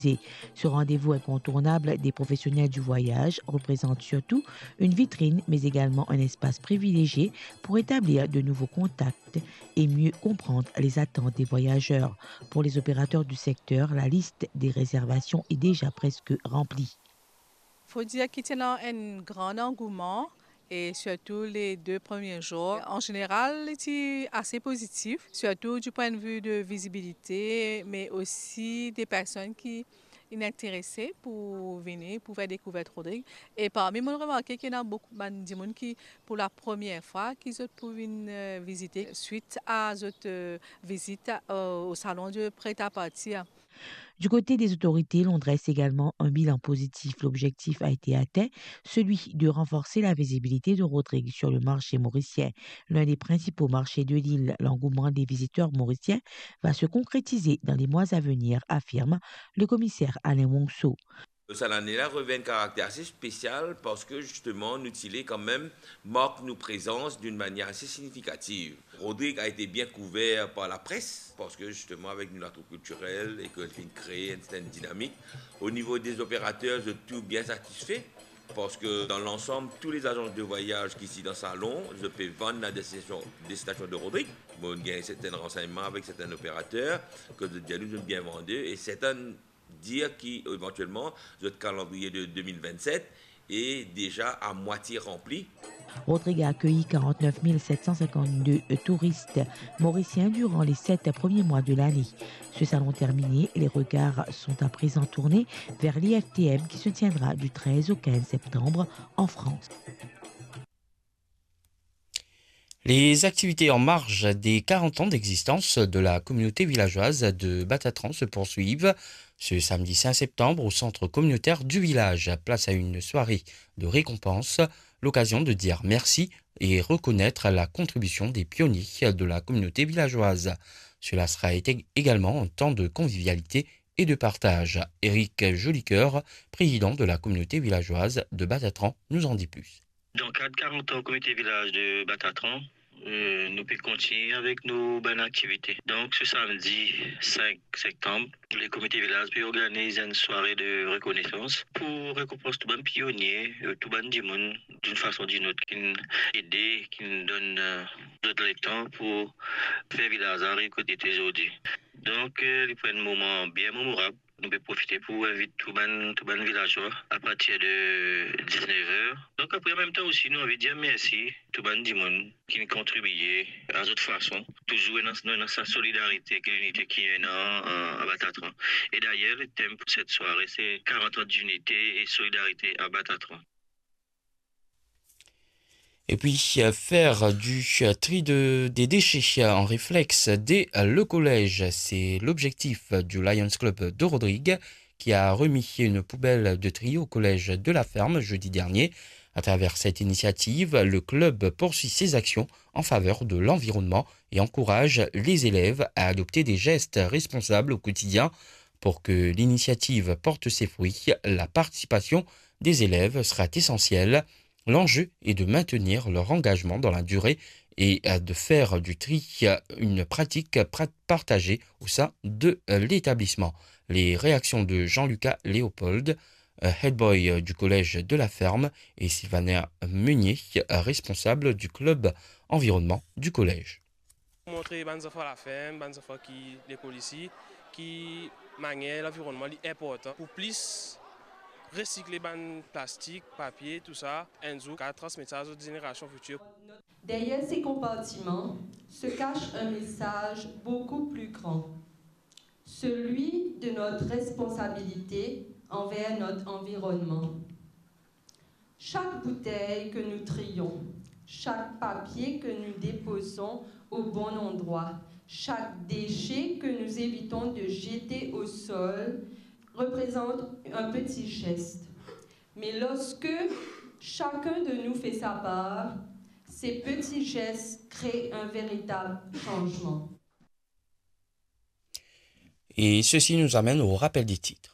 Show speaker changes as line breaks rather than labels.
Ce rendez-vous incontournable des professionnels du voyage représente surtout une vitrine, mais également un espace privilégié pour établir de nouveaux contacts et mieux comprendre les attentes des voyageurs. Pour les opérateurs du secteur, la liste des réservations est déjà presque remplie.
Il faut dire qu'il y a un grand engouement et surtout les 2 premiers jours. En général, c'est assez positif, surtout du point de vue de visibilité, mais aussi des personnes qui sont intéressées pour venir, pour faire découvrir Rodrigue. Et parmi moi, j'ai remarqué qu'il y a beaucoup de gens qui, pour la première fois, qui sont pour venir visiter suite à cette visite au salon de prêt-à-partir.
Du côté des autorités, l'on dresse également un bilan positif. L'objectif a été atteint, celui de renforcer la visibilité de Rodrigue sur le marché mauricien. L'un des principaux marchés de l'île, l'engouement des visiteurs mauriciens va se concrétiser dans les mois à venir, affirme le commissaire Alain Wongso.
Cette année-là revêt un caractère assez spécial parce que justement, Nutilé quand même marque nos présences d'une manière assez significative. Rodrigue a été bien couvert par la presse parce que justement avec notre atout culturel et que crée une certaine dynamique. Au niveau des opérateurs, je suis tout bien satisfait parce que dans l'ensemble, tous les agences de voyage qui sont dans le salon, je peux vendre la destination de Rodrigue. Bon, il y a certains renseignements avec certains opérateurs que nous avons bien vendus et certains dire qu'éventuellement, notre calendrier de 2027 est déjà à moitié rempli.
Rodrigue a accueilli 49 752 touristes mauriciens durant les 7 premiers mois de l'année. Ce salon terminé, les regards sont à présent tournés vers l'IFTM qui se tiendra du 13 au 15 septembre en France.
Les activités en marge des 40 ans d'existence de la communauté villageoise de Batatran se poursuivent ce samedi 5 septembre au centre communautaire du village. Place à une soirée de récompense, l'occasion de dire merci et reconnaître la contribution des pionniers de la communauté villageoise. Cela sera également un temps de convivialité et de partage. Éric Jolicoeur, président de la communauté villageoise de Batatran, nous en dit plus.
Dans le cadre de 40 ans comité village de Batatran, nous pouvons continuer avec nos bonnes activités. Donc ce samedi 5 septembre, les comités village peuvent organiser une soirée de reconnaissance pour récompenser tout bon pionnier, tout bon du monde, d'une façon ou d'une autre, qui nous aide, qui nous donne le temps pour faire village à récolter aujourd'hui. Donc il prend un moment bien mémorable. Nous pouvons profiter pour inviter tout le villageois à partir de 19h. Donc après, en même temps aussi, nous avons dire merci tout le monde qui nous contribue à cette façon, toujours dans sa solidarité et l'unité qui est à Batatran. Et d'ailleurs, le thème pour cette soirée, c'est 40 ans d'unité et solidarité à Batatran.
Et puis, faire du tri des déchets en réflexe dès le collège, c'est l'objectif du Lions Club de Rodrigue, qui a remis une poubelle de tri au collège de la Ferme jeudi dernier. À travers cette initiative, le club poursuit ses actions en faveur de l'environnement et encourage les élèves à adopter des gestes responsables au quotidien. Pour que l'initiative porte ses fruits, la participation des élèves sera essentielle. L'enjeu est de maintenir leur engagement dans la durée et de faire du tri une pratique partagée au sein de l'établissement. Les réactions de Jean-Lucas Léopold, headboy du collège de la Ferme, et Sylvana Meunier, responsable du club environnement du collège.
Montrer aux enfants la ferme, aux enfants qui l'école ici, qui manièrent l'environnement est important pour plus recycler ban plastique, papier, tout ça, et nous transmettre ça aux générations futures.
Derrière ces compartiments se cache un message beaucoup plus grand, celui de notre responsabilité envers notre environnement. Chaque bouteille que nous trions, chaque papier que nous déposons au bon endroit, chaque déchet que nous évitons de jeter au sol représente un petit geste. Mais lorsque chacun de nous fait sa part, ces petits gestes créent un véritable changement.
Et ceci nous amène au rappel des titres.